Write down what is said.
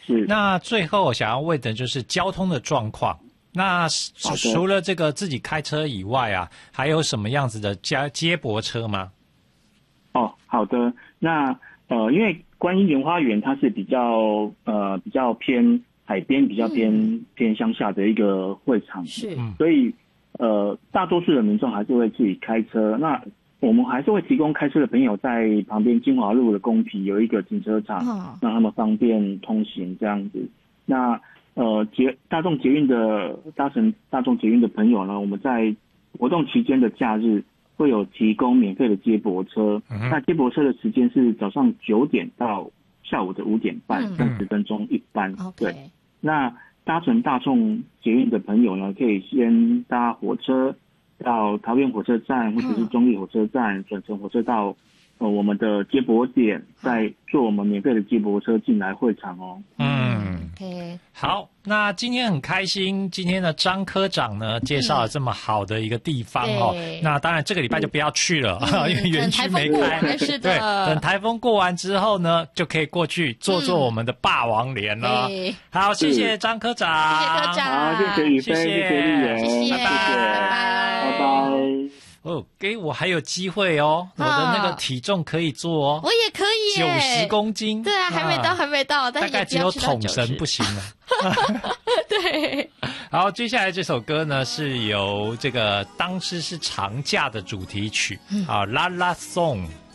是。 那最后我想要问的就是交通的状况。那除了这个自己开车以外啊，还有什么样子的接驳车吗？ 哦，好的。那因为观音莲花园它是比较偏海边，比较偏乡下的一个会场， 是， 所以大多数的民众还是会自己开车。那我们还是会提供开车的朋友在旁边金华路的公皮有一个停车场，让他们方便通行这样子。那大众捷运的大众捷运的朋友呢，我们在活动期间的假日会有提供免费的接驳车。那接驳车的时间是早上9点到下午的5点半，30分钟一班。对，那搭乘大众捷运的朋友呢，可以先搭火车到桃园火车站或者是中立火车站，转乘火车到我们的接驳点，再坐我们免费的接驳车进来会场哦。 OK， 好，那今天很开心，今天的张科长呢介绍了这么好的一个地方哦。那当然这个礼拜就不要去了，因为园区没开。 是的， 对，等台风过完之后呢，就可以过去坐我们的霸王莲了。好，谢谢张科长， 谢谢科长， 好，谢谢宇飞，谢谢丽媛， 谢谢， 拜拜，拜拜。 哦，我还有机会哦，我的那个体重可以做哦， 我也可以耶 ，90公斤。 对啊，还没到，但大概只有统神不行了。 对。 好，接下来这首歌呢是由这个当时是长假的主题曲啊，啦啦颂。